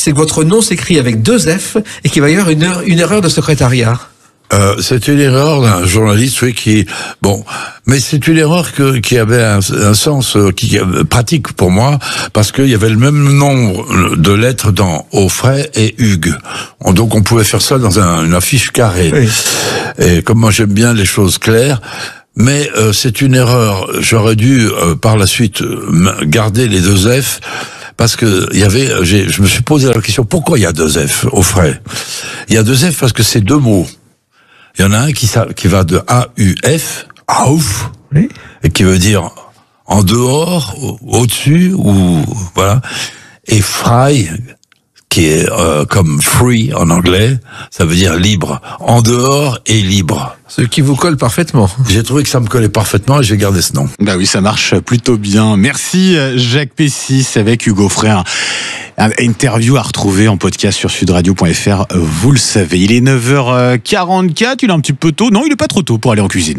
c'est que votre nom s'écrit avec 2 F et qu'il va y avoir une erreur de secrétariat. C'est une erreur d'un journaliste, oui, mais c'est une erreur qui avait un sens pratique pour moi, parce qu'il y avait le même nombre de lettres dans Offray et Hugues. Donc on pouvait faire ça dans une affiche carrée. Oui. Et comme moi j'aime bien les choses claires, mais c'est une erreur. J'aurais dû par la suite garder les 2 F. Parce que je me suis posé la question, pourquoi il y a 2 F Offray? Il y a 2 F parce que c'est 2 mots. Il y en a un qui va de AUF, AUF, oui, et qui veut dire en dehors, au-dessus, ou voilà. Et fry, qui est comme free en anglais, ça veut dire libre, en dehors et libre. Ce qui vous colle parfaitement. J'ai trouvé que ça me collait parfaitement et j'ai gardé ce nom. Bah oui, ça marche plutôt bien. Merci Jacques Pessis avec Hugo Offray. Un interview à retrouver en podcast sur sudradio.fr, vous le savez. Il est 9h44, il est un petit peu tôt. Non, il est pas trop tôt pour aller en cuisine.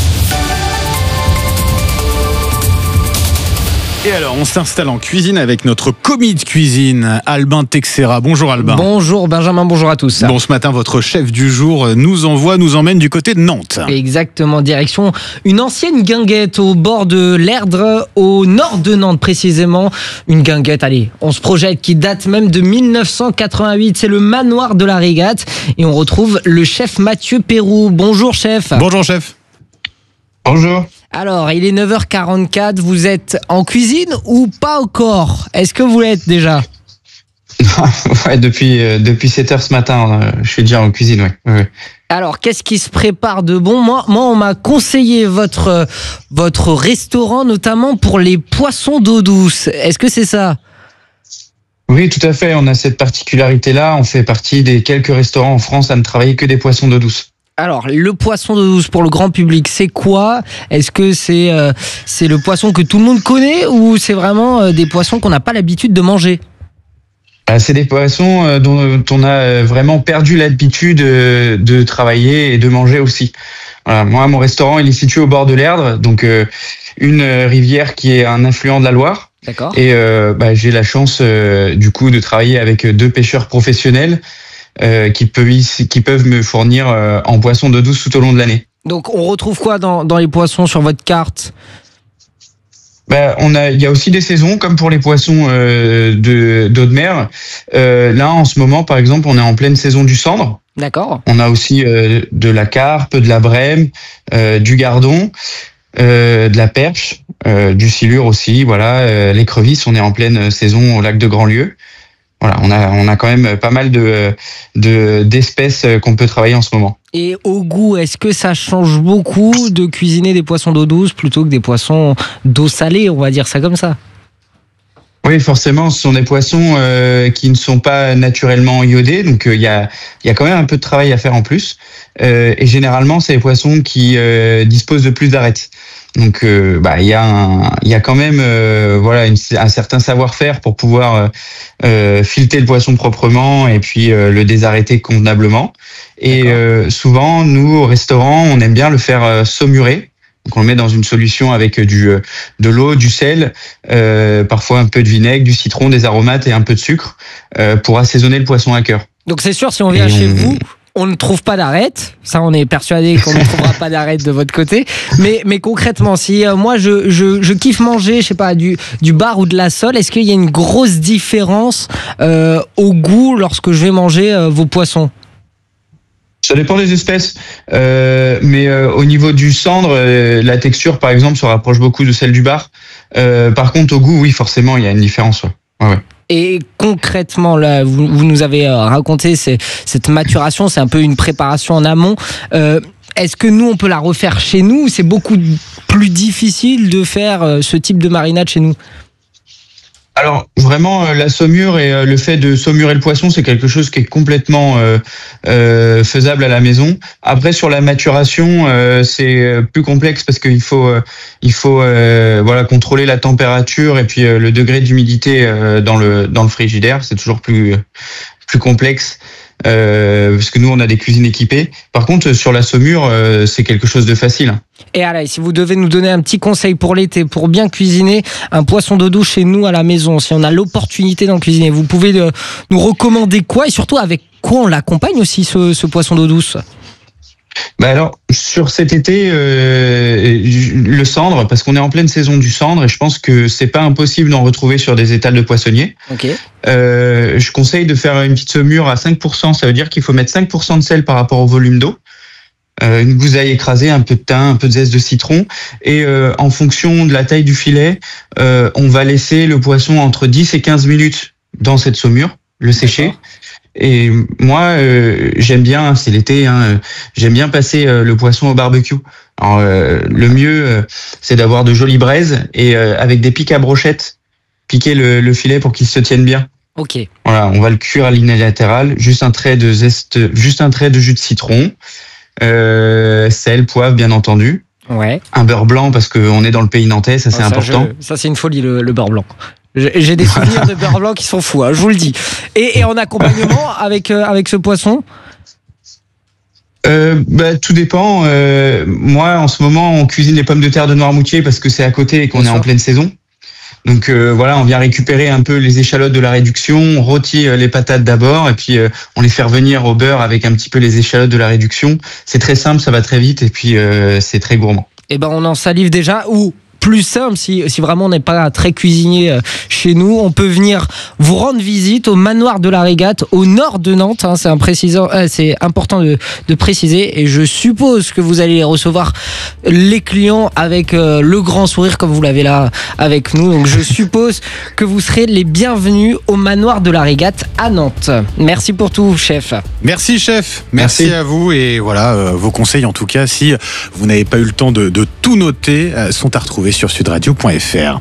Et alors, on s'installe en cuisine avec notre commis de cuisine, Albin Texera. Bonjour Albin. Bonjour Benjamin, bonjour à tous. Bon, ce matin, votre chef du jour nous emmène du côté de Nantes. Exactement, direction une ancienne guinguette au bord de l'Erdre, au nord de Nantes précisément. Une guinguette, allez, on se projette, qui date même de 1988. C'est le manoir de la Régate. Et on retrouve le chef Mathieu Pérou. Bonjour chef. Bonjour chef. Bonjour. Alors, il est 9h44, vous êtes en cuisine ou pas encore? Est-ce que vous l'êtes déjà? Ouais, depuis 7h ce matin, je suis déjà en cuisine, ouais. Alors, qu'est-ce qui se prépare de bon? Moi, on m'a conseillé votre restaurant, notamment pour les poissons d'eau douce. Est-ce que c'est ça? Oui, tout à fait. On a cette particularité-là. On fait partie des quelques restaurants en France à ne travailler que des poissons d'eau douce. Alors, le poisson d'eau douce pour le grand public, c'est quoi? Est-ce que c'est le poisson que tout le monde connaît ou c'est vraiment des poissons qu'on n'a pas l'habitude de manger? C'est des poissons dont on a vraiment perdu l'habitude de travailler et de manger aussi. Voilà, moi, mon restaurant, il est situé au bord de l'Erdre, donc une rivière qui est un affluent de la Loire. D'accord. Et j'ai la chance du coup de travailler avec 2 pêcheurs professionnels qui peuvent me fournir en poissons d'eau douce tout au long de l'année. Donc on retrouve quoi dans les poissons sur votre carte? Il y a aussi des saisons comme pour les poissons d'eau de mer. Là en ce moment par exemple on est en pleine saison du sandre. D'accord. On a aussi de la carpe, de la brème, du gardon, de la perche, du silure aussi. Voilà, l'écrevisse, on est en pleine saison au lac de Grandlieu. Voilà, on a quand même pas mal d'espèces qu'on peut travailler en ce moment. Et au goût, est-ce que ça change beaucoup de cuisiner des poissons d'eau douce plutôt que des poissons d'eau salée, on va dire ça comme ça? Oui, forcément, ce sont des poissons qui ne sont pas naturellement iodés, donc il y a quand même un peu de travail à faire en plus. Et généralement, c'est des poissons qui disposent de plus d'arêtes. Donc il y a quand même un certain savoir-faire pour pouvoir fileter le poisson proprement et puis le désarrêter convenablement. Et souvent, nous au restaurant, on aime bien le faire saumurer. Donc on le met dans une solution avec de l'eau, du sel, parfois un peu de vinaigre, du citron, des aromates et un peu de sucre pour assaisonner le poisson à cœur. Donc c'est sûr, si on vient chez vous, on ne trouve pas d'arête. Ça, on est persuadé qu'on ne trouvera pas d'arête de votre côté. Mais concrètement, si moi je kiffe manger, je sais pas, du bar ou de la sole, est-ce qu'il y a une grosse différence au goût lorsque je vais manger vos poissons? Ça dépend des espèces, mais au niveau du cendre, la texture, par exemple, se rapproche beaucoup de celle du bar. Par contre, au goût, oui, forcément, il y a une différence. Ouais. Et concrètement, là, vous nous avez raconté cette maturation, c'est un peu une préparation en amont. Est-ce que nous, on peut la refaire chez nous ou c'est beaucoup plus difficile de faire ce type de marinade chez nous? Alors vraiment la saumure et le fait de saumurer le poisson, c'est quelque chose qui est complètement faisable à la maison. Après sur la maturation, c'est plus complexe parce qu'il faut contrôler la température et puis le degré d'humidité dans le frigidaire. C'est toujours plus plus complexe. Parce que nous on a des cuisines équipées. Par contre sur la saumure c'est quelque chose de facile. Et allez, si vous devez nous donner un petit conseil pour l'été, pour bien cuisiner un poisson d'eau douce chez nous à la maison, si on a l'opportunité d'en cuisiner, vous pouvez nous recommander quoi et surtout avec quoi on l'accompagne aussi ce poisson d'eau douce? Bah alors sur cet été le cendre, parce qu'on est en pleine saison du cendre et je pense que c'est pas impossible d'en retrouver sur des étals de poissonniers. Ok. Je conseille de faire une petite saumure à 5%, ça veut dire qu'il faut mettre 5% de sel par rapport au volume d'eau. Une gousaille écrasée, un peu de thym, un peu de zeste de citron et en fonction de la taille du filet, on va laisser le poisson entre 10 et 15 minutes dans cette saumure, le sécher. D'accord. Et moi, j'aime bien, c'est l'été, j'aime bien passer le poisson au barbecue. Alors, le mieux, c'est d'avoir de jolies braises et avec des pics à brochette, piquer le filet pour qu'il se tienne bien. Ok. Voilà, on va le cuire à ligne latérale, juste un trait de jus de citron, sel, poivre, bien entendu. Ouais. Un beurre blanc parce qu'on est dans le pays nantais, ça c'est important. Ça c'est une folie le beurre blanc. J'ai des souvenirs de beurre blanc qui sont fous, je vous le dis. Et en accompagnement avec ce poisson? Tout dépend. Moi, en ce moment, on cuisine les pommes de terre de Noirmoutier parce que c'est à côté et qu'on est en pleine saison. Donc voilà, on vient récupérer un peu les échalotes de la réduction, on rôtit les patates d'abord et puis on les fait revenir au beurre avec un petit peu les échalotes de la réduction. C'est très simple, ça va très vite et puis c'est très gourmand. Et ben on en salive déjà. Ou plus simple, si vraiment on n'est pas très cuisinier chez nous, on peut venir vous rendre visite au manoir de la Régate au nord de Nantes, c'est important de préciser, et je suppose que vous allez recevoir les clients avec le grand sourire comme vous l'avez là avec nous, donc je suppose que vous serez les bienvenus au manoir de la Régate à Nantes. Merci pour tout, chef. Merci, chef. Merci à vous, et voilà, vos conseils en tout cas, si vous n'avez pas eu le temps de tout noter, sont à retrouver sur sudradio.fr.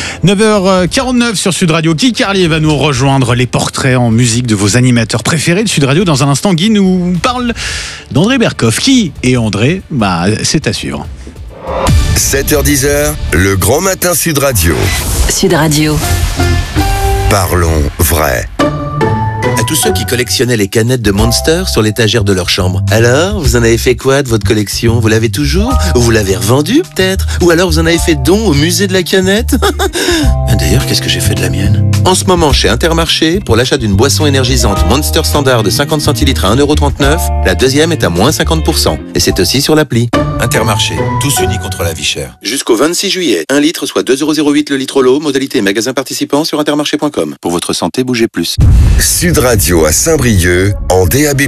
9h49 sur Sud Radio. Guy Carlier va nous rejoindre, les portraits en musique de vos animateurs préférés de Sud Radio. Dans un instant, Guy nous parle d'André Berkoff. Qui est André? C'est à suivre. 7h-10h, le grand matin Sud Radio. Sud Radio. Parlons vrai. À tous ceux qui collectionnaient les canettes de Monster sur l'étagère de leur chambre. Alors, vous en avez fait quoi de votre collection? Vous l'avez toujours? Ou vous l'avez revendue peut-être? Ou alors vous en avez fait don au musée de la canette? D'ailleurs, qu'est-ce que j'ai fait de la mienne? En ce moment, chez Intermarché, pour l'achat d'une boisson énergisante Monster Standard de 50 centilitres à 1,39€, la deuxième est à moins 50%. Et c'est aussi sur l'appli. Intermarché, tous unis contre la vie chère. Jusqu'au 26 juillet, 1 litre soit 2,08€ le litre l'eau, modalité magasin participant sur intermarché.com. Pour votre santé, bougez plus. Sud Radio à Saint-Brieuc en DAB+.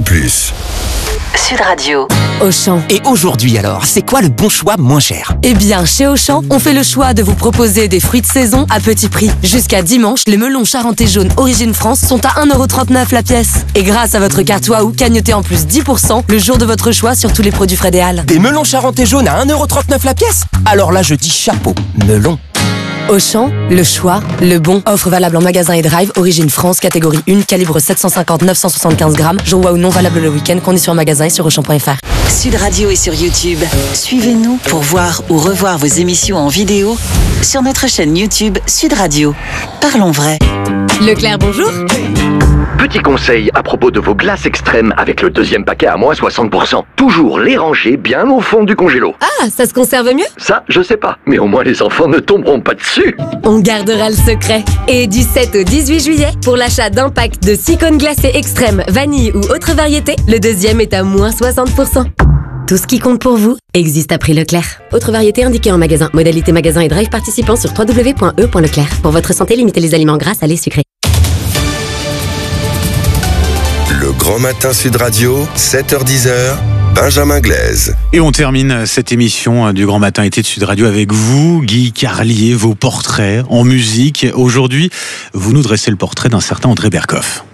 Sud Radio. Auchan. Et aujourd'hui alors, c'est quoi le bon choix moins cher? Eh bien, chez Auchan, on fait le choix de vous proposer des fruits de saison à petit prix. Jusqu'à dimanche, les melons charentais jaunes Origine France sont à 1,39€ la pièce. Et grâce à votre carte Waouh, cagnotez en plus 10% le jour de votre choix sur tous les produits frais des Halles. Des melons charentais jaunes à 1,39€ la pièce? Alors là, je dis chapeau, melon. Auchan, le choix, le bon. Offre valable en magasin et drive, Origine France, catégorie 1, calibre 750-975 grammes. Jour Waouh non valable le week-end, conditions en magasin et sur Auchan.fr. Sud Radio est sur YouTube. Suivez-nous pour voir ou revoir vos émissions en vidéo sur notre chaîne YouTube Sud Radio. Parlons vrai. Leclerc, bonjour. Petit conseil à propos de vos glaces extrêmes avec le deuxième paquet à moins 60%. Toujours les ranger bien au fond du congélo. Ah, ça se conserve mieux? Ça, je sais pas. Mais au moins les enfants ne tomberont pas dessus. On gardera le secret. Et du 7 au 18 juillet, pour l'achat d'un pack de 6 cônes glacés extrêmes, vanille ou autre variété, le deuxième est à moins 60%. Tout ce qui compte pour vous existe à prix Leclerc. Autre variété indiquée en magasin. Modalité magasin et drive participant sur www.e.leclerc. Pour votre santé, limitez les aliments gras, salés, sucrés. Le grand matin Sud Radio, 7h-10h, Benjamin Glaise. Et on termine cette émission du Grand Matin été de Sud Radio avec vous, Guy Carlier, vos portraits en musique. Aujourd'hui, vous nous dressez le portrait d'un certain André Berkoff.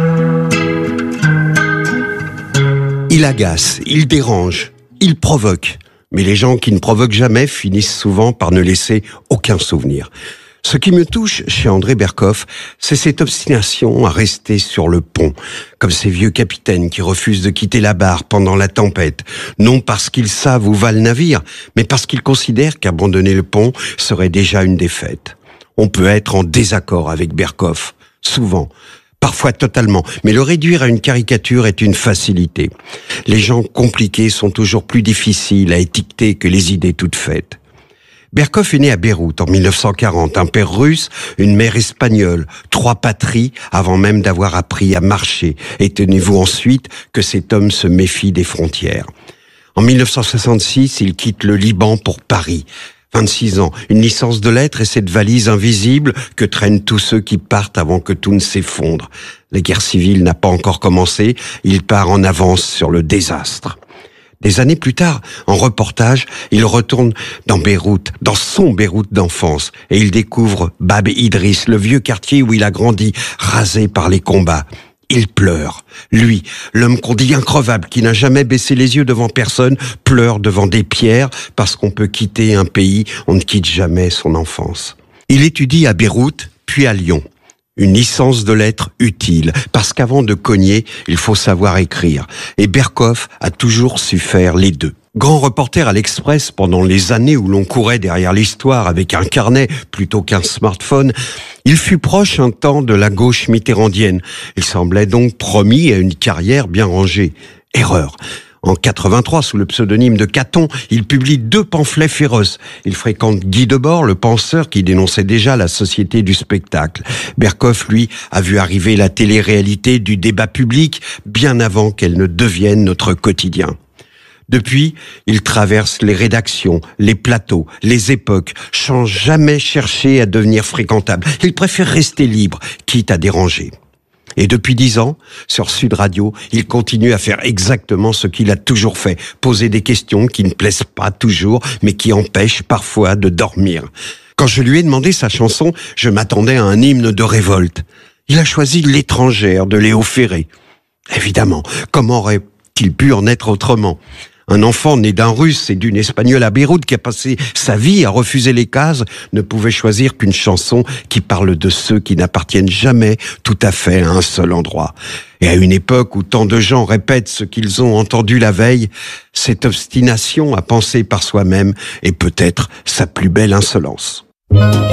Il agace, il dérange, il provoque. Mais les gens qui ne provoquent jamais finissent souvent par ne laisser aucun souvenir. Ce qui me touche chez André Berkoff, c'est cette obstination à rester sur le pont, comme ces vieux capitaines qui refusent de quitter la barre pendant la tempête, non parce qu'ils savent où va le navire, mais parce qu'ils considèrent qu'abandonner le pont serait déjà une défaite. On peut être en désaccord avec Berkoff, souvent, parfois totalement, mais le réduire à une caricature est une facilité. Les gens compliqués sont toujours plus difficiles à étiqueter que les idées toutes faites. Berkoff est né à Beyrouth en 1940, un père russe, une mère espagnole, 3 patries avant même d'avoir appris à marcher. Et tenez-vous ensuite que cet homme se méfie des frontières. En 1966, il quitte le Liban pour Paris. 26 ans, une licence de lettres et cette valise invisible que traînent tous ceux qui partent avant que tout ne s'effondre. La guerre civile n'a pas encore commencé, il part en avance sur le désastre. Des années plus tard, en reportage, il retourne dans Beyrouth, dans son Beyrouth d'enfance, et il découvre Bab Idriss, le vieux quartier où il a grandi, rasé par les combats. Il pleure. Lui, l'homme qu'on dit increvable, qui n'a jamais baissé les yeux devant personne, pleure devant des pierres, parce qu'on peut quitter un pays, on ne quitte jamais son enfance. Il étudie à Beyrouth, puis à Lyon. Une licence de lettres utile, parce qu'avant de cogner, il faut savoir écrire. Et Berkoff a toujours su faire les deux. Grand reporter à l'Express pendant les années où l'on courait derrière l'histoire avec un carnet plutôt qu'un smartphone, il fut proche un temps de la gauche mitterrandienne. Il semblait donc promis à une carrière bien rangée. Erreur. En 83, sous le pseudonyme de Caton, il publie 2 pamphlets féroces. Il fréquente Guy Debord, le penseur qui dénonçait déjà la société du spectacle. Berkoff, lui, a vu arriver la télé-réalité du débat public bien avant qu'elle ne devienne notre quotidien. Depuis, il traverse les rédactions, les plateaux, les époques, sans jamais chercher à devenir fréquentable. Il préfère rester libre, quitte à déranger. Et depuis 10 ans, sur Sud Radio, il continue à faire exactement ce qu'il a toujours fait, poser des questions qui ne plaisent pas toujours, mais qui empêchent parfois de dormir. Quand je lui ai demandé sa chanson, je m'attendais à un hymne de révolte. Il a choisi L'étrangère de Léo Ferré. Évidemment, comment aurait-il pu en être autrement ? Un enfant né d'un Russe et d'une Espagnole à Beyrouth qui a passé sa vie à refuser les cases ne pouvait choisir qu'une chanson qui parle de ceux qui n'appartiennent jamais tout à fait à un seul endroit. Et à une époque où tant de gens répètent ce qu'ils ont entendu la veille, cette obstination à penser par soi-même est peut-être sa plus belle insolence.